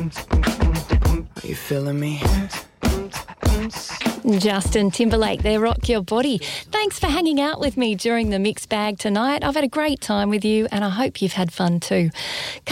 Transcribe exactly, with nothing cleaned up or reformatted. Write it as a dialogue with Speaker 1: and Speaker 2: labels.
Speaker 1: Are you feeling me?
Speaker 2: Justin Timberlake, there, Rock Your Body. Thanks for hanging out with me during the mixed bag tonight. I've had a great time with you and I hope you've had fun too.